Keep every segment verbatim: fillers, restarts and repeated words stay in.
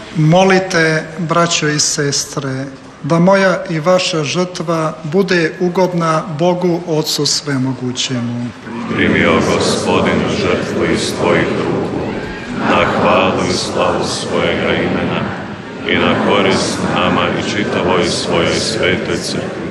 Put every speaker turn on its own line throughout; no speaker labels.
Molite, braćo i sestre, da moja i vaša žrtva bude ugodna Bogu Otcu Svemogućemu.
Primio Gospodin žrtvu iz tvojih ruku, na hvalu i slavu svojega imena i na korist nama i čitavoj svojoj svetoj crkvi.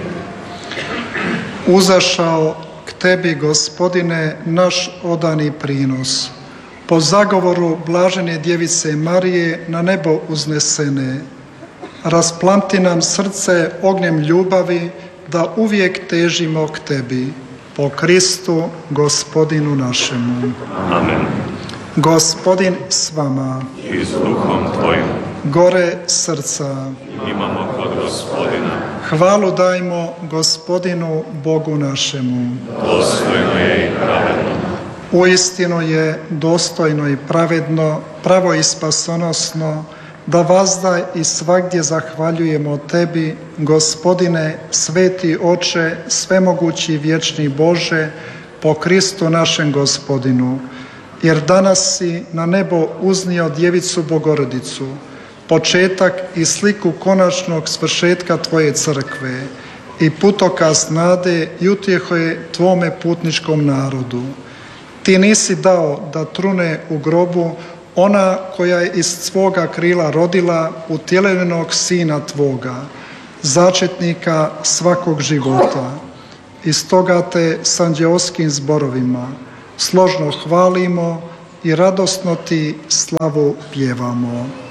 Uzašao k tebi, Gospodine, naš odani prinos. Po zagovoru blažene djevice Marije na nebo uznesene, rasplamti nam srce ognjem ljubavi da uvijek težimo k tebi. Po Kristu, Gospodinu našemu.
Amen.
Gospodin s vama.
I s duhom tvojim.
Gore srca.
Imamo kod Gospodina.
Hvalu dajmo Gospodinu Bogu našemu.
Dostojno je i pravedno.
Uistinu je dostojno i pravedno, pravo i spasonosno, da vazda i svagdje zahvaljujemo tebi, Gospodine, sveti Oče, svemogući vječni Bože, po Kristu našem Gospodinu, jer danas si na nebo uznio djevicu Bogorodicu, početak i sliku konačnog svršetka tvoje crkve i putokaz nade i utjehe tvome putničkom narodu. Ti nisi dao da trune u grobu ona koja je iz svoga krila rodila utjelenog sina tvoga, začetnika svakog života. I stoga te s anđeoskim zborovima složno hvalimo i radosno ti slavu pjevamo.